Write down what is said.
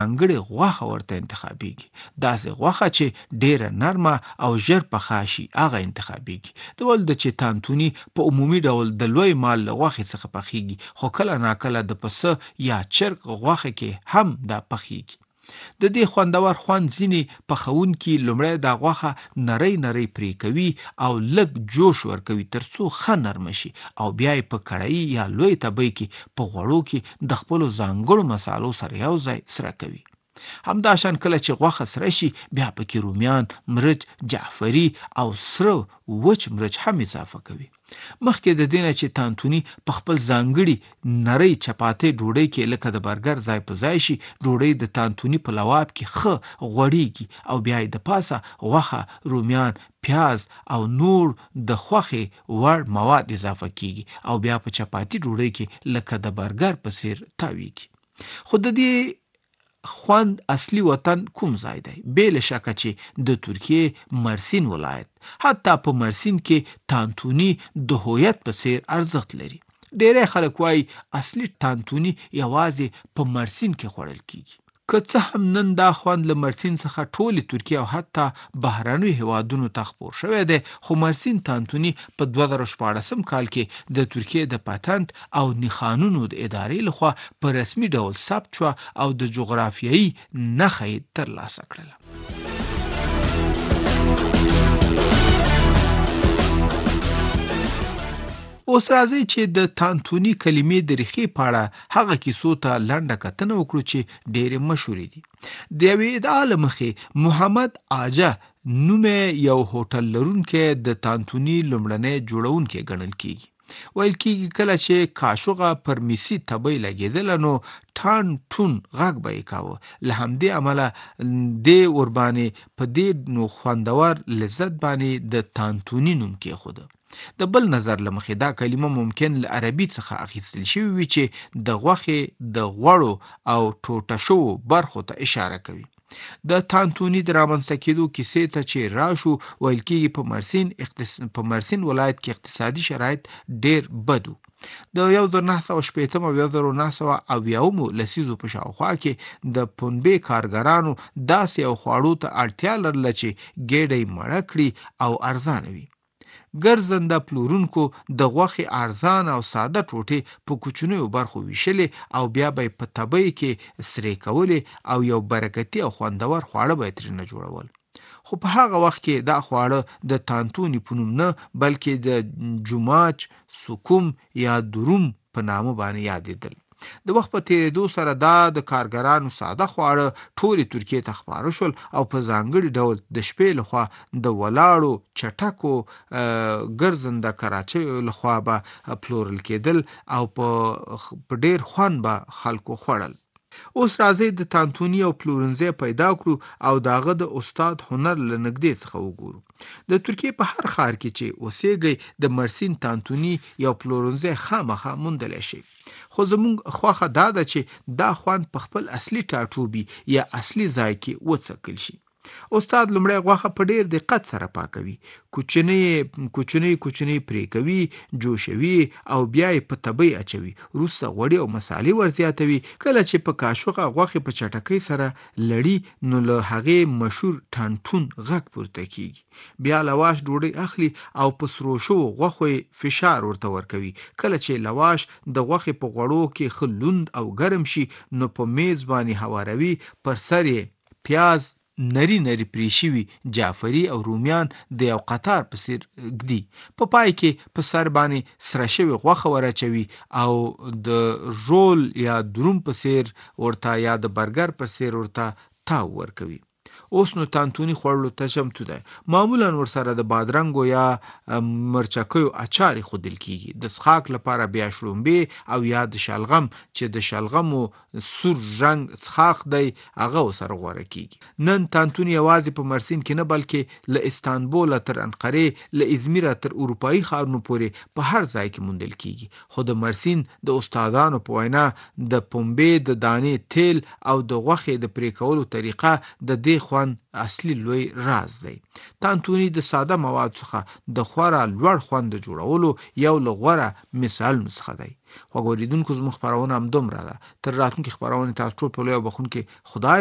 ځانګړې غوښه ورته انتخابېږي. داسې غوښه چې ډېره نرمه او ژر پخه شي هغه انتخابېږي. د ولده چې تانتوني په عمومي ډول د لوی مال له غوښې څخه پخېږي، خو کله ناکله د پسه یا چرګ غوښه کې هم دا پخېږي. د دې خوندور خوند ځینې پخوونکي لومړی دا غوښه نری پرې کوي او لږ جوش ورکوي تر څو ښه نرمه شي، او بیا یې په کړايي یا لوی تبۍ کې په غوړو کې د خپلو ځانګړو مصالو سره یو ځای سره کوي. همداشان کله چې غوښه سره شي، بیا پکې رومیان، مرچ، جعفري او سره وچ مرچ هم اضافه کوي. مخکې د دې نه چې تانتوني په خپل ځانګړي نری چپاتې ډوډۍ کې لکه د برګر ځای په ځای شي، ډوډۍ د تانتوني په لواب کې ښه غوړېږي او بیا یې د پاسه غوښه، رومیان، پیاز او نور د خوښې وړ مواد اضافه کیږي او بیا په چپاتي ډوډۍ کې لکه د برګر په څیر تاویږي. خو د دې خوند اصلي وطن کوم ځای دی؟ بې له شکه چې د ترکیې مرسین ولایت. حتی په مرسین کې تانتوني د هویت په څیر ارزښت لري. ډېری خلک وایي اصلي تانتوني یوازې په مرسین کې خوړل کیږي. که څه هم نن دا خوند له مرسین څخه ټولې ترکیې او حتی بهرنیو هیوادونو ته خپور شوی دی، خو مرسین تانتوني په 2014 کال کې د ترکیې د پاتنت او نښانونو د ادارې لخوا په رسمي ډول ثبت شوه او د جغرافیایي نښه یې ترلاسه کړله. اوس راځئ چې د تانتوني کلمې د ریښې په اړه هغه کیسو ته لنډه کتنه وکړو چې ډېرې مشهورې دي. د یوې ادعا له مخې محمد آجه نومې یو هوټل لرونکی د تانتوني لومړنی جوړونکی ګڼل کیږي. ویل کیږي کله چې کاشوغه پر میسي تبۍ لګېدله نو ټان ټون غږ به یې کاوه. له همدې امله دې وربانې په دې خوندور لذت باندې د تانتوني نوم کېښوده. د بل نظر له مخې دا کلمه ممکن له عربي څخه اخیستل شوې وي چې د غوښې د غوړو او ټوټه شوو برخو ته اشاره کوي. د تانتوني د رامنځته کېدو کیسې ته چې راشو، ویل کېږي په مرسین ولایت کې اقتصادي شرایط ډېر بد و. د 1980 او 1990 لسیزو په شاوخوا کې د پنبې کارګرانو داسې یو خواړو ته اړتیا لرله چې ګېډه یې مړه کړي او ارزانه وي. ګرځنده پلورونکو د غوښې ارزان او ساده ټوټې په کوچنیو برخو ویشلې او بیا به په تبۍ کې سرې کولې او یو برکتي او خوندور خواړه به یې ترېنه جوړول. خو په هغه وخت کې دا خواړه د تانتوني په نوم نه بلکې د جوماچ، سکوم یا دروم په نامه باندې یادېدل. د وخت په تیریدو سره دا د کارګرانو ساده خواړه ټولې ترکیې ته خپاره شول او په ځانګړي ډول د شپې لخوا د ولاړو چټکو ګرځنده کراچیو لخوا به پلورل کېدل او په ډېر خوند به خلکو خوړل. اوس راځي د تانتوني او پلورنځي پیدا کړو او داغه د استاد هنر له نږدې څخه وګورو. د ترکیې په هر ښار کې چې اوسېږئ د مرسین تانتوني یو پلورنځي خامخا موندلی شي. خو زموږ خوښه دا ده چې دا خوند په خپل اصلي ټاټوبي یا اصلي ځای کې وڅکل شي. استاد لومړی غوښه په ډېر دقت سره پاکوي، کوچنی پرې کوي، جوشوي او بیا یې په تبۍ اچوي. وروسته غوړي او مسالې ورزیاتوي. کله چې په کاشوغه غوښې په چټکۍ سره لړي نو له هغې مشهور ټانټون غږ پورته کیږي. بیا لواش ډوډۍ اخلي او په سرو شوو غوښو فشار ورته ورکوي. کله چې لواش د غوښې په غوړو کې ښه لوند او ګرم شي نو په میز باندې هواروي. پر سر یې پیاز، نری پرې شوي جعفري او رومیان د یو قطار په څیر ږدي. په پای کې په سر باندې سره شوي غوښه ورچوي او د رول یا دروم په څیر ورته یا د برګر په څیر ورته تاو ورکوي. اوس نو تانتوني خوړلو ته چمتو ده. معمولا ورسره د بادرنګو یا مرچکیو اچار ښودل کیږي. د څښاک لپاره بیا شړومبې او یا د شلغم چې د شلغمو سور رنګ څښاک دی هغه ورسره غوره کیږي. نن تانتوني یوازې په مرسین کې نه بلکې له استانبول تر انقرې، له ازمیره تر اروپایي ښارونو پورې په هر ځای کې موندل کیږي. خو د مرسین د استادانو په وینا د پنبې د دانې تیل او د غوښې د پرې کولو طریقه د دې خوند خوند اصلي لوی راز دی. تانتوني د ساده مواد څخه د خورا لوړ خوند جوړولو یو له غوره مثالونو څخه دی. خوږ اوریدونکو زموږ خپرونه همدومره ده. تر راتلونکي خپرونې تاسو ټول په لوی او بخښونکي خدای